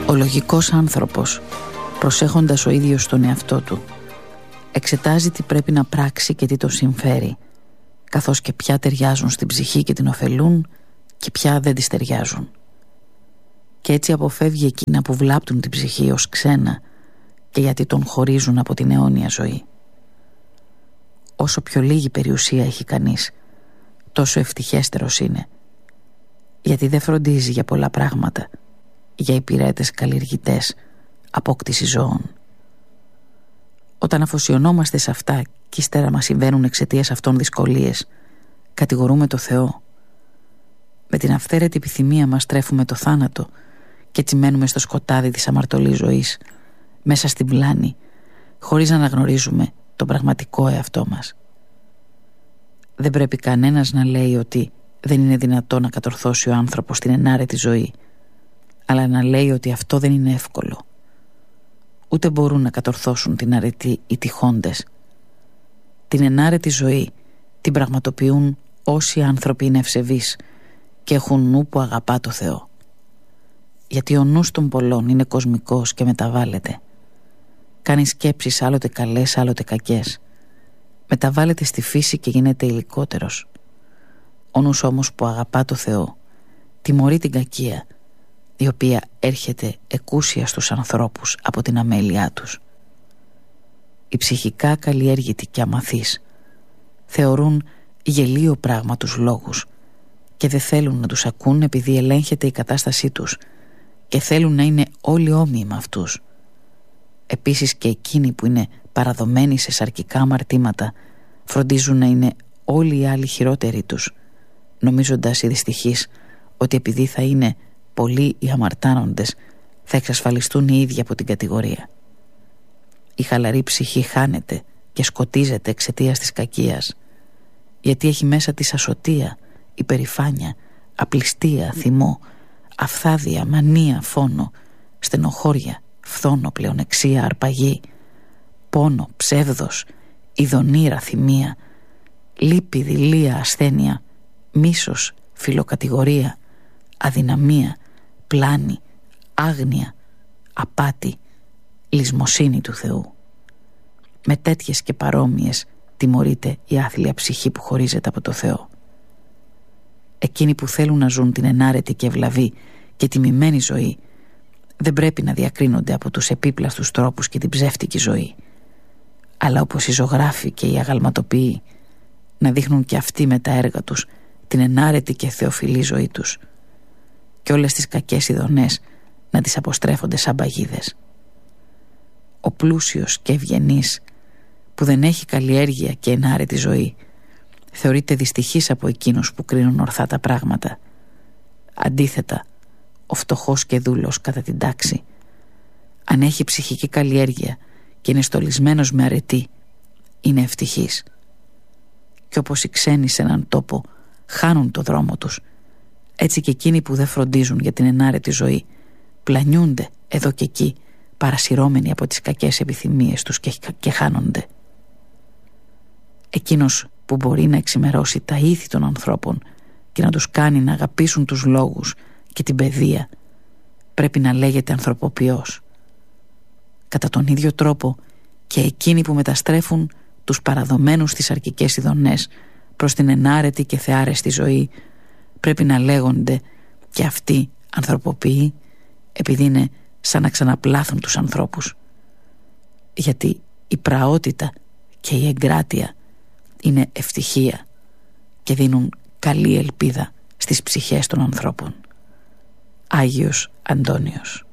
Ο λογικός άνθρωπος, προσέχοντας ο ίδιος τον εαυτό του, εξετάζει τι πρέπει να πράξει και τι τον συμφέρει, καθώς και ποια ταιριάζουν στην ψυχή και την ωφελούν και ποια δεν τις ταιριάζουν. Και έτσι αποφεύγει εκείνα που βλάπτουν την ψυχή ως ξένα και γιατί τον χωρίζουν από την αιώνια ζωή. Όσο πιο λίγη περιουσία έχει κανείς, τόσο ευτυχέστερος είναι, γιατί δεν φροντίζει για πολλά πράγματα, για υπηρέτες καλλιεργητές, απόκτηση ζώων. Όταν αφοσιωνόμαστε σε αυτά και ύστερα μας συμβαίνουν εξαιτίας αυτών δυσκολίες, κατηγορούμε το Θεό. Με την αυθαίρετη επιθυμία μας τρέφουμε το θάνατο και έτσι μένουμε στο σκοτάδι της αμαρτωλής ζωής, μέσα στην πλάνη, χωρίς να αναγνωρίζουμε τον πραγματικό εαυτό μας. Δεν πρέπει κανένας να λέει ότι δεν είναι δυνατό να κατορθώσει ο άνθρωπος την ενάρετη ζωή, αλλά να λέει ότι αυτό δεν είναι εύκολο. Ούτε μπορούν να κατορθώσουν την αρετή οι τυχόντες. Την ενάρετη ζωή την πραγματοποιούν όσοι άνθρωποι είναι ευσεβείς και έχουν νου που αγαπά το Θεό. Γιατί ο νους των πολλών είναι κοσμικός και μεταβάλλεται. Κάνει σκέψεις άλλοτε καλές, άλλοτε κακές. Μεταβάλλεται στη φύση και γίνεται υλικότερος. Ο νους όμως που αγαπά το Θεό τιμωρεί την κακία, η οποία έρχεται εκούσια στους ανθρώπους από την αμέλειά τους. Οι ψυχικά καλλιέργητοι και αμαθείς θεωρούν γελίο πράγμα τους λόγους και δεν θέλουν να τους ακούν επειδή ελέγχεται η κατάστασή τους και θέλουν να είναι όλοι όμοιοι με αυτούς. Επίσης και εκείνοι που είναι παραδομένοι σε σαρκικά αμαρτήματα φροντίζουν να είναι όλοι οι άλλοι χειρότεροι τους, νομίζοντας οι δυστυχείς ότι επειδή θα είναι πολλοί οι αμαρτάνοντες θα εξασφαλιστούν οι ίδιοι από την κατηγορία. Η χαλαρή ψυχή χάνεται και σκοτίζεται εξαιτίας της κακίας, γιατί έχει μέσα της ασωτεία, υπερηφάνεια, απληστία, θυμό, αφθάδεια, μανία, φόνο, στενοχώρια, φθόνο, πλεονεξία, αρπαγή, πόνο, ψεύδος, ειδονή, ραθυμία, λύπη, δειλία, ασθένεια, μίσος, φιλοκατηγορία, αδυναμία, πλάνη, άγνοια, απάτη, λησμοσύνη του Θεού. Με τέτοιες και παρόμοιες τιμωρείται η άθλια ψυχή που χωρίζεται από το Θεό. Εκείνοι που θέλουν να ζουν την ενάρετη και ευλαβή και τιμημένη ζωή δεν πρέπει να διακρίνονται από τους επίπλαστους τρόπους και την ψεύτικη ζωή, αλλά όπως οι ζωγράφοι και οι αγαλματοποιοί να δείχνουν και αυτοί με τα έργα τους την ενάρετη και θεοφιλή ζωή τους και όλες τις κακές ειδονές να τις αποστρέφονται σαν παγίδες. Ο πλούσιος και ευγενής που δεν έχει καλλιέργεια και ενάρετη ζωή θεωρείται δυστυχής από εκείνους που κρίνουν ορθά τα πράγματα. Αντίθετα, ο φτωχός και δούλος κατά την τάξη, αν έχει ψυχική καλλιέργεια και είναι στολισμένος με αρετή, είναι ευτυχής. Και όπως οι ξένοι σε έναν τόπο χάνουν το δρόμο τους, έτσι και εκείνοι που δεν φροντίζουν για την ενάρετη ζωή πλανιούνται εδώ και εκεί, παρασυρώμενοι από τις κακές επιθυμίες τους και χάνονται. Εκείνος που μπορεί να εξημερώσει τα ήθη των ανθρώπων και να τους κάνει να αγαπήσουν τους λόγους και την παιδεία πρέπει να λέγεται ανθρωποποιός. Κατά τον ίδιο τρόπο και εκείνοι που μεταστρέφουν τους παραδομένους στις αρκικές ειδονές προς την ενάρετη και θεάρεστη ζωή πρέπει να λέγονται και αυτοί ανθρωποποιοί, επειδή είναι σαν να ξαναπλάθουν τους ανθρώπους. Γιατί η πραότητα και η εγκράτεια είναι ευτυχία και δίνουν καλή ελπίδα στις ψυχές των ανθρώπων. Άγιος Αντώνιος.